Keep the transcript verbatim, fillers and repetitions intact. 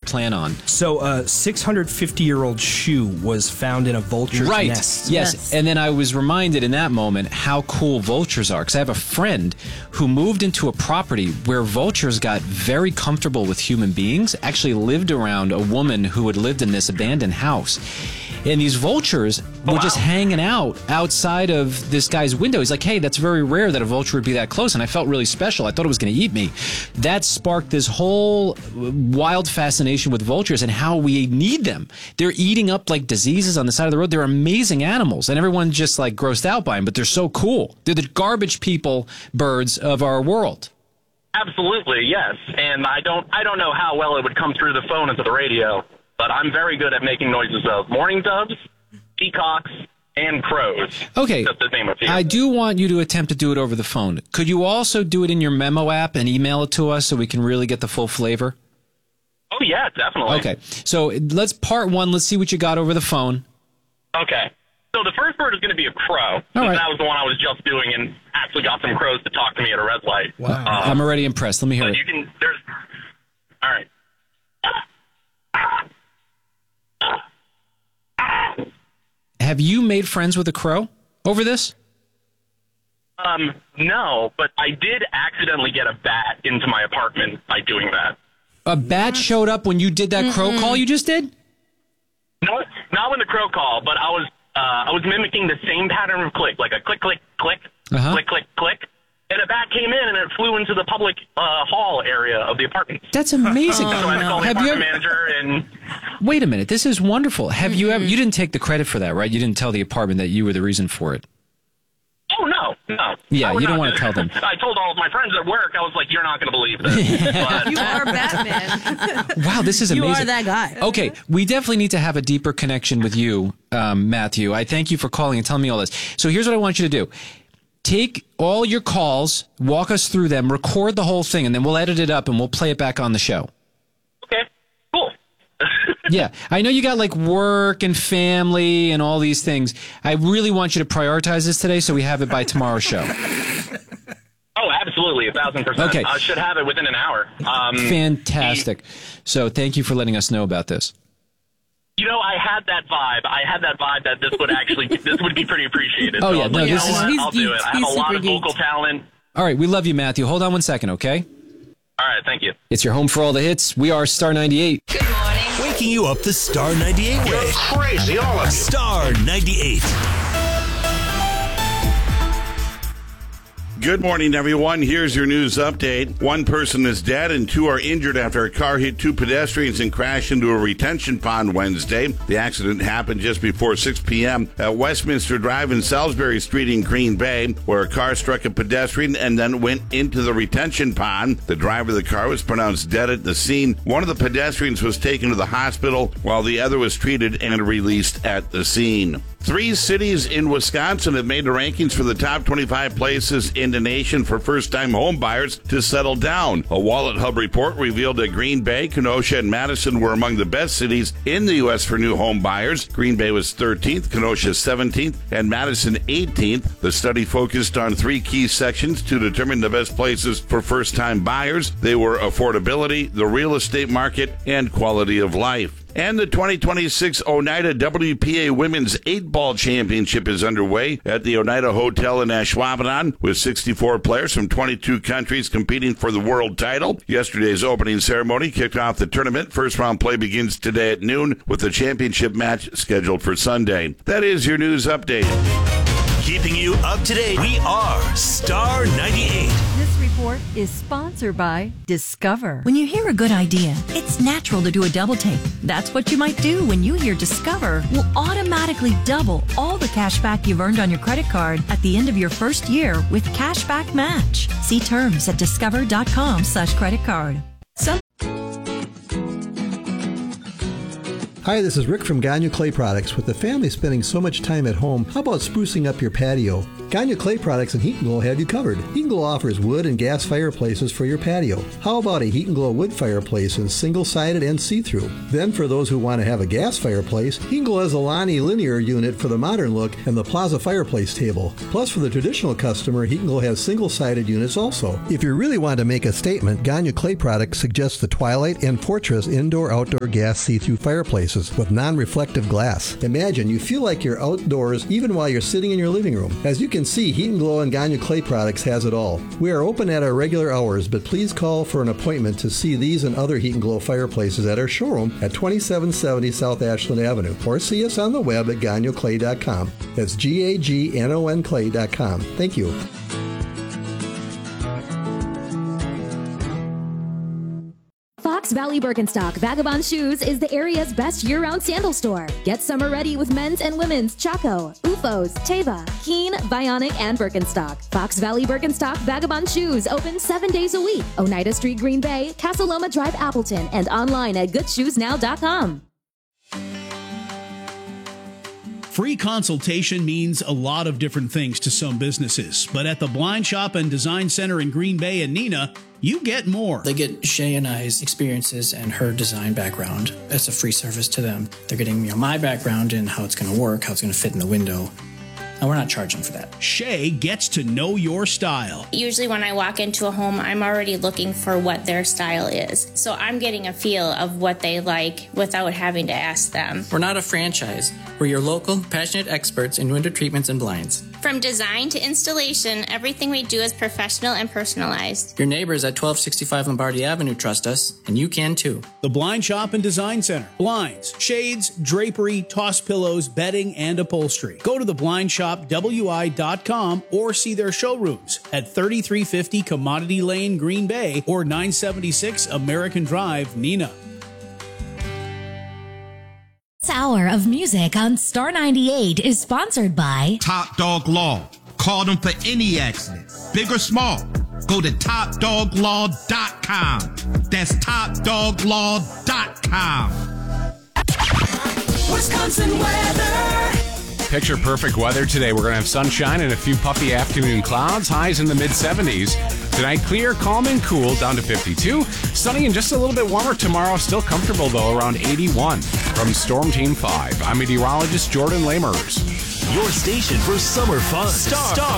plan on? So a six hundred fifty-year-old shoe was found in a vulture's right. nest. Yes. Yes. And then I was reminded in that moment how cool vultures are. Because I have a friend who moved into a property where vultures got very comfortable with human beings, actually lived around a woman who had lived in this abandoned house. And these vultures were wow. just hanging out outside of this guy's window. He's like, hey, that's very rare that a vulture would be that close. And I felt really special. I thought it was going to eat me. That sparked this whole wild fascination with vultures and how we need them. They're eating up like diseases on the side of the road. They're amazing animals. And everyone's just like grossed out by them, but they're so cool. They're the garbage people birds of our world. Absolutely, yes. And I don't I don't know how well it would come through the phone into the radio, but I'm very good at making noises of mourning doves, peacocks, and crows. Okay, Just to name a few. I do want you to attempt to do it over the phone. Could you also do it in your memo app and email it to us so we can really get the full flavor? Oh, yeah, definitely. Okay, so let's part one. Let's see what you got over the phone. Okay. So the first bird is going to be a crow. All since right. That was the one I was just doing and actually got some crows to talk to me at a red light. Wow. Um, I'm already impressed. Let me hear But it. you can, there's, all right. Have you made friends with a crow over this? Um, no, but I did accidentally get a bat into my apartment by doing that. A bat showed up when you did that crow call you just did? No, not with the crow call, but I was uh, I was mimicking the same pattern of click, like a click, click, click, Uh-huh. click, click, click, and a bat came in and it flew into the public uh, hall area of the apartment. That's amazing. So I had to call the Have you apartment ever, manager and wait a minute. This is wonderful. Have you ever? You didn't take the credit for that, right? You didn't tell the apartment that you were the reason for it. oh no, no. Yeah, I would you don't not wanna do- tell them. I told all of my friends at work. I was like, "You're not going to believe this." But, You are Batman. Wow, this is You amazing. are that guy. Okay, we definitely need to have a deeper connection with you, um, Matthew. I thank you for calling and telling me all this. So here's what I want you to do. Take all your calls, walk us through them, record the whole thing, and then we'll edit it up and we'll play it back on the show. okay, cool. Yeah, I know you got like work and family and all these things. I really want you to prioritize this today so we have it by tomorrow's show. Oh, absolutely, a thousand percent. Okay. I should have it within an hour. Um, Fantastic. So thank you for letting us know about this. You know, I had that vibe. I had that vibe that this would actually, this would be pretty appreciated. Oh, so yeah, I was no, like, you this know is- what? He's I'll do geeked. it. I have He's a lot super of vocal geeked. talent. All right, we love you, Matthew. Hold on one second, okay? All right, thank you. It's your home for all the hits. We are Star ninety-eight. Good morning. Waking you up the Star ninety-eight way. You're crazy, all of you. Star ninety-eight. Good morning, everyone. Here's your news update. One person is dead and two are injured after a car hit two pedestrians and crashed into a retention pond Wednesday. The accident happened just before six p.m. at Westminster Drive and Salisbury Street in Green Bay, where a car struck a pedestrian and then went into the retention pond. The driver of the car was pronounced dead at the scene. One of the pedestrians was taken to the hospital, while the other was treated and released at the scene. Three cities in Wisconsin have made the rankings for the top twenty-five places in the nation for first-time home buyers to settle down. A Wallet Hub report revealed that Green Bay, Kenosha, and Madison were among the best cities in the U S for new home buyers. Green Bay was thirteenth, Kenosha seventeenth, and Madison eighteenth. The study focused on three key sections to determine the best places for first-time buyers. They were affordability, the real estate market, and quality of life. And the twenty twenty-six Oneida W P A Women's eight-Ball Championship is underway at the Oneida Hotel in Ashwaubenon, with sixty-four players from twenty-two countries competing for the world title. Yesterday's opening ceremony kicked off the tournament. First-round play begins today at noon, with the championship match scheduled for Sunday. That is your news update. Keeping you up to date, we are Star ninety-eight. This report is sponsored by Discover. When you hear a good idea, it's natural to do a double take. That's what you might do when you hear Discover will automatically double all the cash back you've earned on your credit card at the end of your first year with Cashback Match. See terms at discover.com slash credit card. Some Hi, this is Rick from Gagne Clay Products. With the family spending so much time at home, how about sprucing up your patio? Gagne Clay Products and Heat and Glow have you covered. Heat and Glow offers wood and gas fireplaces for your patio. How about a Heat and Glow wood fireplace in single-sided and see-through? Then for those who want to have a gas fireplace, Heat and Glow has a Lani linear unit for the modern look and the Plaza fireplace table. Plus for the traditional customer, Heat and Glow has single-sided units also. If you really want to make a statement, Gagne Clay Products suggests the Twilight and Fortress indoor-outdoor gas see-through fireplaces with non-reflective glass. Imagine you feel like you're outdoors even while you're sitting in your living room. As you can see, Heat and Glow and Gagne Clay Products has it all. We are open at our regular hours, but please call for an appointment to see these and other Heat and Glow fireplaces at our showroom at twenty-seven seventy South Ashland Avenue, or see us on the web at gagne clay dot com. That's G A G N O N clay dot com. Thank you. Fox Valley Birkenstock Vagabond Shoes is the area's best year-round sandal store. Get summer ready with men's and women's Chaco, U F Os, Teva, Keen, Bionic, and Birkenstock. Fox Valley Birkenstock Vagabond Shoes open seven days a week. Oneida Street, Green Bay, Casa Loma Drive, Appleton, and online at good shoes now dot com. Free consultation means a lot of different things to some businesses, but at the Blind Shop and Design Center in Green Bay and Neenah, you get more. They get Shay and I's experiences and her design background. It's a free service to them. They're getting, you know, my background and how it's going to work, how it's going to fit in the window. And we're not charging for that. Shay gets to know your style. Usually when I walk into a home, I'm already looking for what their style is. So I'm getting a feel of what they like without having to ask them. We're not a franchise. We're your local, passionate experts in window treatments and blinds. From design to installation, everything we do is professional and personalized. Your neighbors at twelve sixty-five Lombardi Avenue trust us, and you can too. The Blind Shop and Design Center. Blinds, shades, drapery, toss pillows, bedding, and upholstery. Go to the blind shop w i dot com or see their showrooms at thirty-three fifty Commodity Lane, Green Bay, or nine seventy-six American Drive, Neenah. This hour of music on Star ninety-eight is sponsored by Top Dog Law. Call them for any accident, big or small. Go to top dog law dot com. That's top dog law dot com. Wisconsin weather. Picture perfect weather today. We're going to have sunshine and a few puffy afternoon clouds. Highs in the mid seventies. Tonight, clear, calm, and cool, down to fifty-two. Sunny and just a little bit warmer tomorrow. Still comfortable, though, around eighty-one. From Storm Team five, I'm meteorologist Jordan Lamers. Your station for summer fun. Star, Star